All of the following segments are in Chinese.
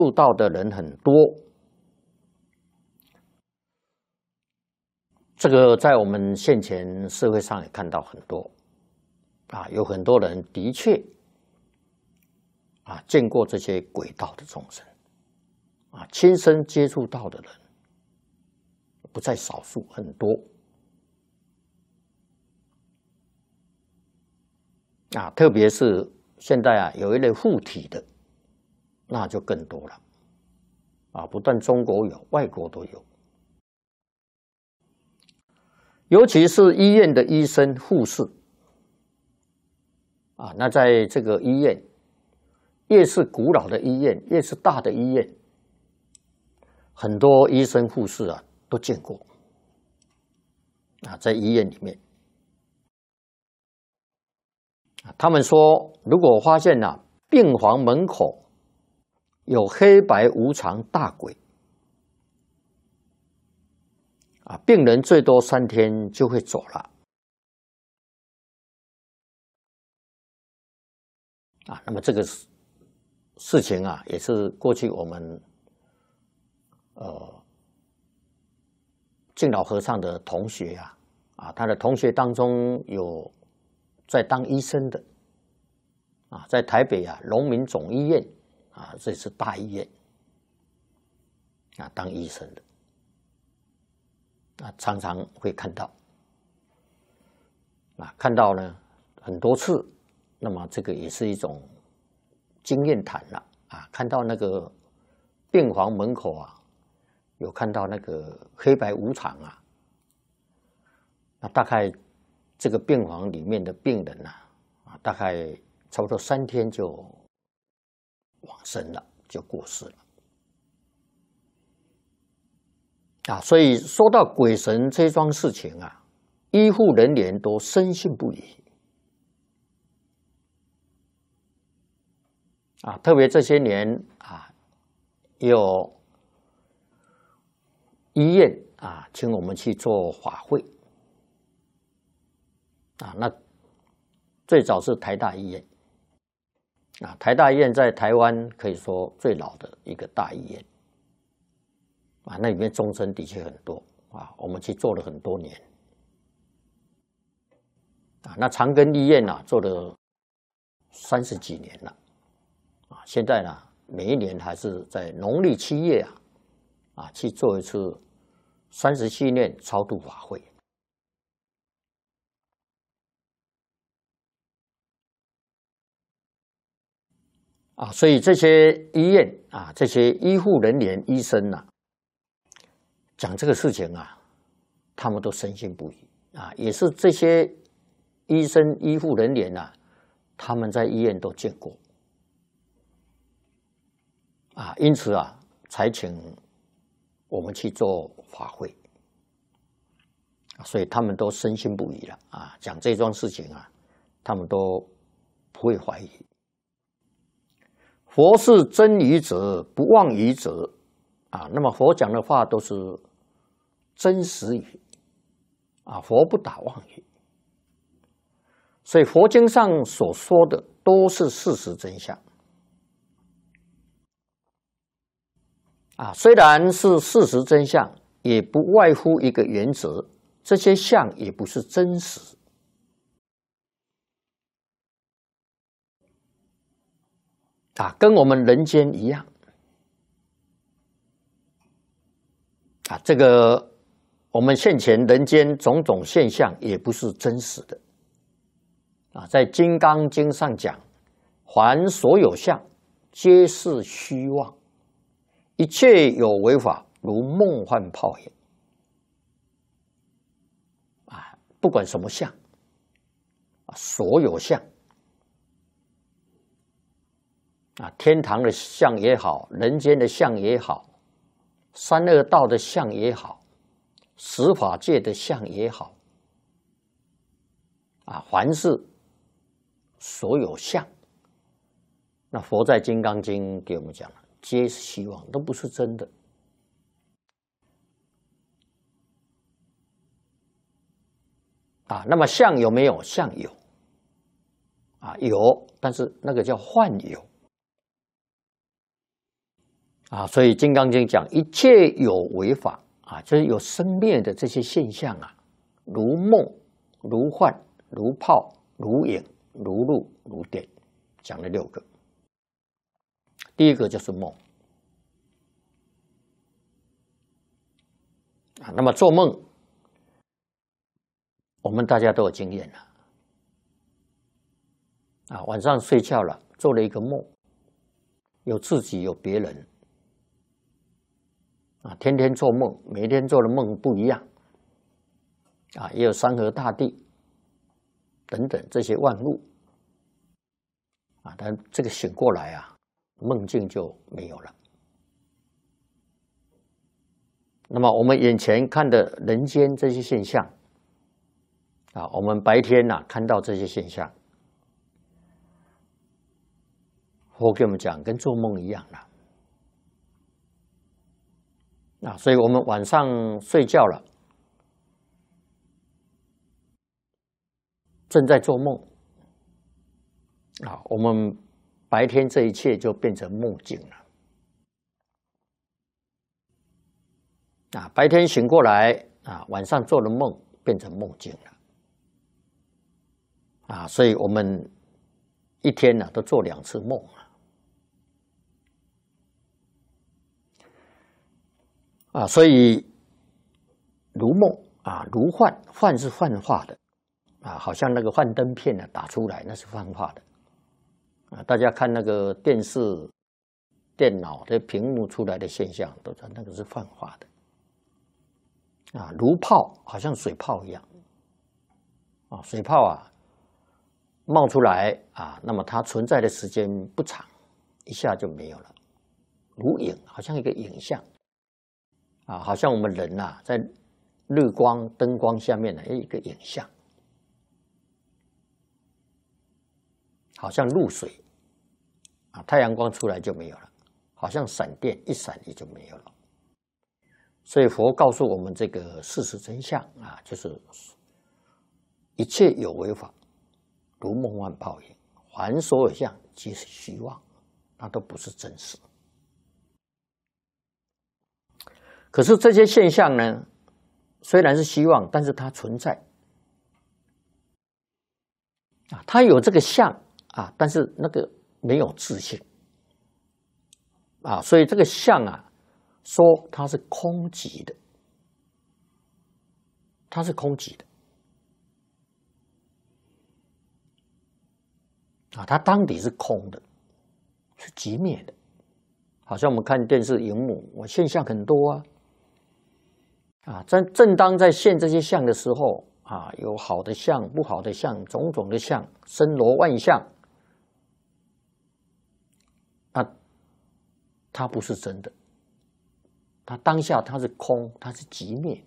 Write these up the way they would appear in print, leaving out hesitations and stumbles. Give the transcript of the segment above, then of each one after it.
触到的人很多。这个在我们现前社会上也看到很多啊，有很多人的确啊见过这些鬼道的众生啊，亲身接触到的人不在少数，很多啊，特别是现在啊有一类附体的，那就更多了啊，不但中国有，外国都有。尤其是医院的医生、护士啊，那在这个医院，越是古老的医院，越是大的医院，很多医生、护士啊都见过啊，在医院里面啊，他们说，如果发现啊病房门口有黑白无常大鬼啊，病人最多3天就会走了啊。那么这个事情啊，也是过去我们敬老和尚的同学啊，他的同学当中有在当医生的啊，在台北啊荣民总医院啊，这是大医院啊，当医生的。啊，常常会看到，啊，看到呢很多次，那么这个也是一种经验谈了啊。看到那个病房门口啊，有看到那个黑白无常啊，那大概这个病房里面的病人啊，大概差不多3天就往生了，就过世了。啊，所以说到鬼神这桩事情啊，医护人员都深信不疑啊。特别这些年啊，有医院啊，请我们去做法会啊。那最早是台大医院啊，台大医院在台湾可以说最老的一个大医院啊，那里面众生的确很多啊，我们去做了很多年啊。那长庚医院做了30几年了啊，现在呢，每一年还是在农历7月去做一次37念超度法会啊。所以这些医院啊，这些医护人员、医生讲这个事情他们都深信不疑啊。也是这些医生、医护人员他们在医院都见过啊，因此才请我们去做法会，所以他们都深信不疑了啊。讲这桩事情他们都不会怀疑。佛是真语者，不妄语者啊。那么佛讲的话都是真实语啊，佛不打妄语。所以佛经上所说的都是事实真相啊。虽然是事实真相，也不外乎一个原则，这些相也不是真实啊，跟我们人间一样啊。这个我们现前人间种种现象也不是真实的啊。在《金刚经》上讲，凡所有相，皆是虚妄，一切有为法，如梦幻泡影啊。不管什么相所有相啊，天堂的相也好，人间的相也好，三恶道的相也好，十法界的相也好啊，凡是所有相，那佛在《金刚经》给我们讲了，皆是虚妄，都不是真的啊。那么相有没有？相有啊，有，但是那个叫幻有啊，所以《金刚经》讲一切有为法啊，就是有生灭的这些现象啊，如梦、如幻、如泡、如影、如露、如电，讲了6个。第一个就是梦啊，那么做梦，我们大家都有经验了啊，晚上睡觉了，做了一个梦，有自己，有别人。啊，天天做梦，每天做的梦不一样，啊，也有山河大地等等这些万物，啊，但这个醒过来啊，梦境就没有了。那么我们眼前看的人间这些现象，啊，我们白天看到这些现象，佛给我们讲，跟做梦一样了。啊，所以我们晚上睡觉了，正在做梦，啊，我们白天这一切就变成梦境了。啊，白天醒过来，啊，晚上做的梦变成梦境了。啊，所以我们一天都做2次梦了。啊，所以如梦啊，如幻，幻是幻化的啊，好像那个幻灯片打出来，那是幻化的啊。大家看那个电视、电脑的屏幕出来的现象，都说那个是幻化的啊。如泡，好像水泡一样啊，水泡冒出来啊，那么它存在的时间不长，一下就没有了。如影，好像一个影像。啊，好像我们人在日光、灯光下面的一个影像，好像露水啊，太阳光出来就没有了，好像闪电一闪也就没有了。所以佛告诉我们这个事实真相啊，就是一切有为法，如梦幻泡影，凡所有相，皆是虚妄，那都不是真实。可是这些现象呢，虽然是虚妄，但是它存在啊，它有这个相啊，但是那个没有自性啊，所以这个相说它是空寂的，它是空寂的啊，它当底是空的，是寂灭的。好像我们看电视荧幕，现象很多啊，正当在现这些相的时候啊，有好的相、不好的相，种种的相，森罗万象啊，它不是真的，它当下它是空，它是寂灭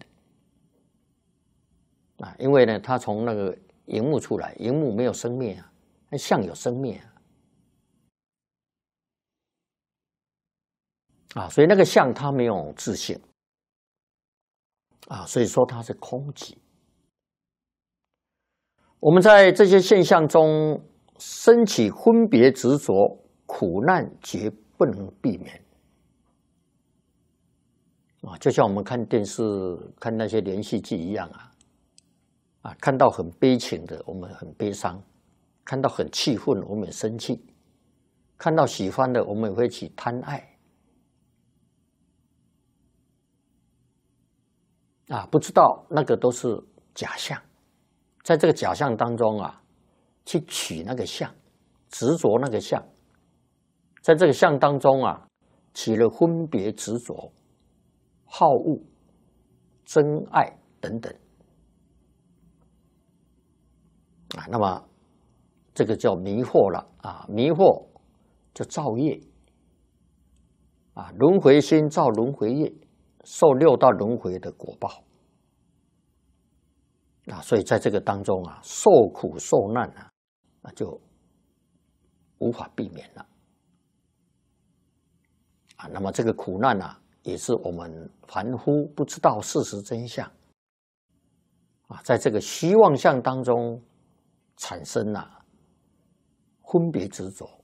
的啊，因为呢，它从那个荧幕出来，荧幕没有生灭啊，那相有生灭啊，所以那个相它没有自性。啊，所以说它是空寂。我们在这些现象中升起分别执着，苦难绝不能避免啊！就像我们看电视、看那些连续剧一样啊，看到很悲情的，我们很悲伤；看到很气愤，我们也生气；看到喜欢的，我们也会起贪爱。啊，不知道那个都是假象，在这个假象当中去取那个相，执着那个相，在这个相当中起了分别执着、好恶、真爱等等那么这个叫迷惑了迷惑就造业轮回心造轮回业，受6道轮回的果报所以在这个当中受苦受难那就无法避免了那么这个苦难也是我们凡夫不知道事实真相在这个虚妄相当中产生分别执着